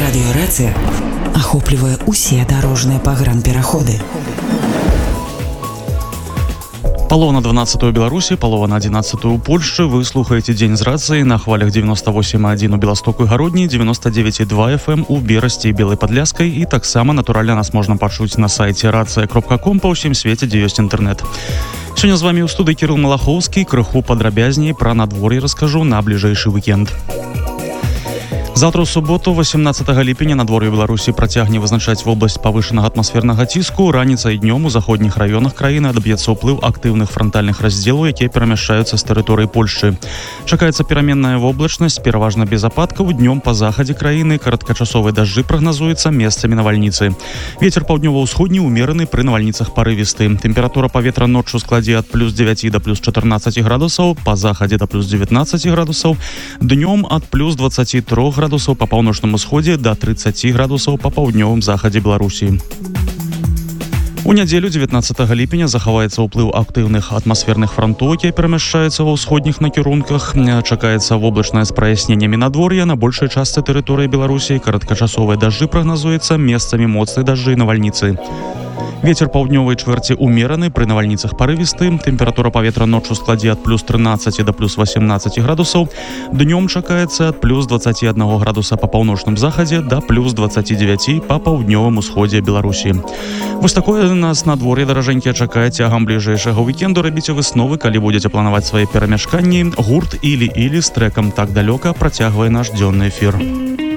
Радиорация охоплівае усе дорожныя пагранпераходы. Полова на 12 у Беларусі, полова на 11 у Польшчы. Вы слухаеце Дзень з рацыяй на хвалях 98,1 у Беластоку і Гародні, 99,2 FM у Берасці і Белай Падляскай, і таксама, натуральна, нас можна пачуць на сайце racja.com па ўсім свеце, дзе ёсць інтэрнэт. Сёння з вами ў студыі Кірыл Малахоўскі. Крыху падрабязней пра надвор'е раскажу на бліжэйшы вікенд. Завтра ў суботу, 18 ліпеня, надвор'е Беларусі працягне вызначаць вобласць павышанага атмасфернага ціску. Раніцай і днём у заходніх раёнах краіны адаб'ецца ўплыў актыўных франтальных раздзелаў, якія перамяшчаюцца з тэрыторыі Польшчы. Чакаецца пераменная воблачнасць, пераважна без ападкаў. Днём па захадзе краіны кароткачасовыя дажджы прагназуецца, месцамі навальніцы. Вецер паўднёва-ўсходні ўмераны, пры навальніцах парывісты. Тэмпература паветра ноччу складзе ад плюс 9 да плюс 14 градусаў, па захадзе да плюс 19 градусаў, днём ад плюс 23 градусаў па паўночным усходзе да 30 градусаў па паўднёвым захадзе Беларусі. У нядзелю 19 ліпеня захаваецца ўплыў актыўных атмасферных франтоў, якія перамяшчаюцца ва ўсходніх накірунках. Чакаецца воблачнае з праясненнямі надвор'я. На большай частцы тэрыторыі Беларусі кароткачасовыя дажджы прагназуецца, месцамі моцныя дажджы і навальніцы. Вецер паўднёвай чвэрці умераны, пры навальніцах парывісты. Тэмпература паветра ноччу складзе ад плюс 13 да плюс 18 градусаў. Днём чакаецца ад плюс 21 градуса па паўночным захадзе да плюс 29 па паўднёвым усходзе Беларусі. Вось такое нас надвор'е, даражэнькія, чакае цягам бліжэйшага вікенду. Рабіце высновы, калі будзеце планаваць свае перамяшканні. Гурт Ілі-Ілі з трэкам «Так далёка» працягвае наш дзённы эфір.